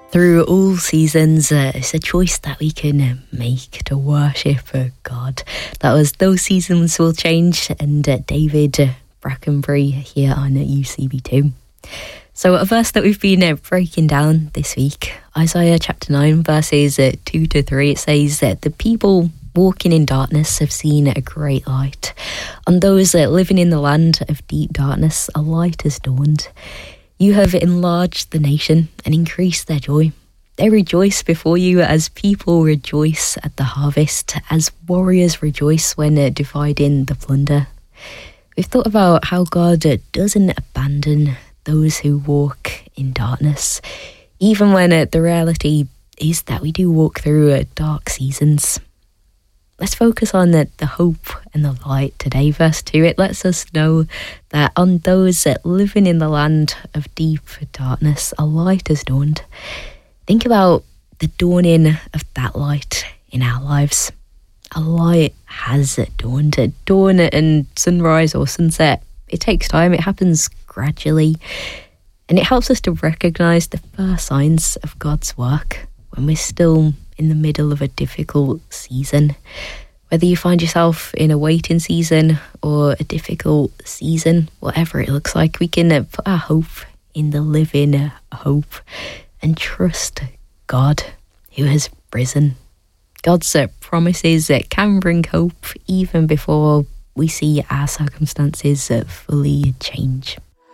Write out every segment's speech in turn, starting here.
Through all seasons, it's a choice that we can make to worship God. That was Those Seasons Will Change, and David Brackenbury here on UCB2. So a verse that we've been breaking down this week, Isaiah chapter 9, verses 2 to 3, it says that the people walking in darkness have seen a great light. On those living in the land of deep darkness, a light has dawned. You have enlarged the nation and increased their joy. They rejoice before you as people rejoice at the harvest, as warriors rejoice when dividing the plunder. We've thought about how God doesn't abandon those who walk in darkness, even when the reality is that we do walk through dark seasons. Let's focus on the hope and the light today. Verse 2, it lets us know that on those living in the land of deep darkness, a light has dawned. Think about the dawning of that light in our lives. A light has dawned. Dawn and sunrise or sunset, it takes time. It happens gradually. And it helps us to recognise the first signs of God's work when we're still in the middle of a difficult season. Whether you find yourself in a waiting season or a difficult season, whatever it looks like, we can put our hope in the living hope and trust God who has risen. God's promises can bring hope even before we see our circumstances fully change.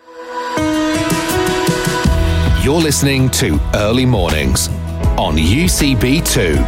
You're listening to Early Mornings on UCB2.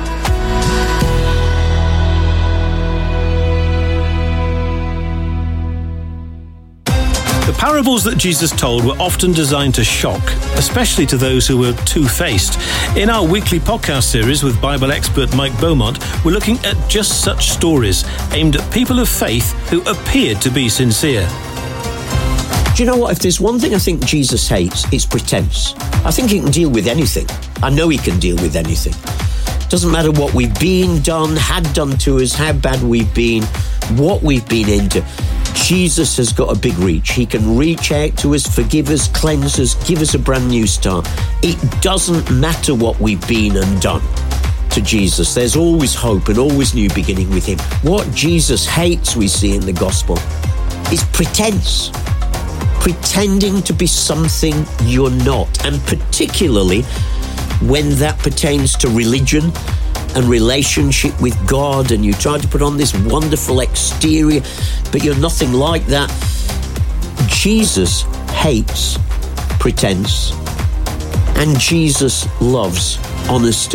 The parables that Jesus told were often designed to shock, especially to those who were two-faced. In our weekly podcast series with Bible expert Mike Beaumont, we're looking at just such stories aimed at people of faith who appeared to be sincere. Do you know what? If there's one thing I think Jesus hates, it's pretense. I think he can deal with anything. I know he can deal with anything. Doesn't matter what we've been done, had done to us, how bad we've been, what we've been into. Jesus has got a big reach. He can reach out to us, forgive us, cleanse us, give us a brand new start. It doesn't matter what we've been and done to Jesus. There's always hope and always new beginning with him. What Jesus hates, we see in the gospel, is pretense. Pretending to be something you're not, and particularly when that pertains to religion and relationship with God, and you try to put on this wonderful exterior, but you're nothing like that. Jesus hates pretense, and Jesus loves honesty.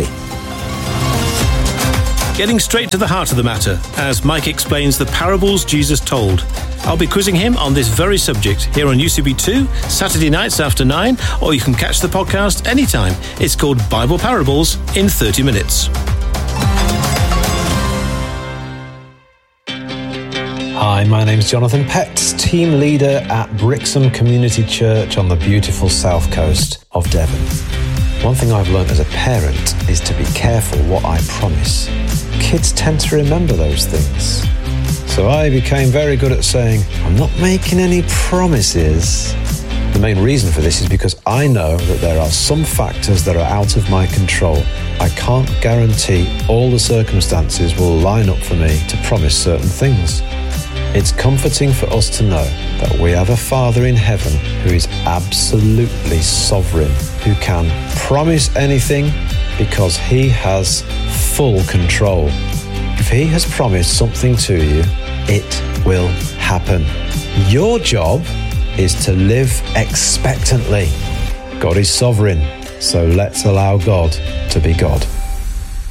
Getting straight to the heart of the matter, as Mike explains the parables Jesus told. I'll be quizzing him on this very subject here on UCB2, Saturday nights after 9, or you can catch the podcast anytime. It's called Bible Parables in 30 minutes. Hi, my name's Jonathan Petts, team leader at Brixham Community Church on the beautiful south coast of Devon. One thing I've learned as a parent is to be careful what I promise. Kids tend to remember those things. So I became very good at saying, I'm not making any promises. The main reason for this is because I know that there are some factors that are out of my control. I can't guarantee all the circumstances will line up for me to promise certain things. It's comforting for us to know that we have a Father in heaven who is absolutely sovereign, who can promise anything because he has full control. If he has promised something to you, it will happen. Your job is to live expectantly. God is sovereign, so let's allow God to be God.